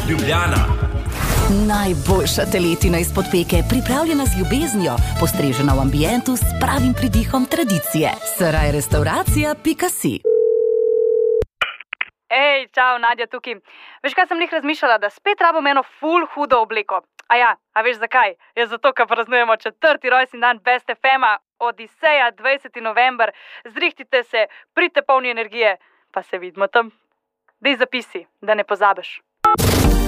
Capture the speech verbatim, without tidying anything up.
Ljubljana. Najboljša teletina izpod peke, pripravljena z ljubeznijo, postrežena v ambientu s pravim pridihom tradicije. Saraj restauracija pika si. Ej, čau, Nadja tukaj. Veš, kaj sem lih razmišljala, da spet rabim eno ful hudo obleko. A ja, a veš zakaj? Je zato, ker praznujemo četrti rojstni dan Best ef ema, Odiseja, dvajseti november. Zrihtite se, pridite polni energije, pa se vidimo tam. Dej zapisi, da ne pozabiš.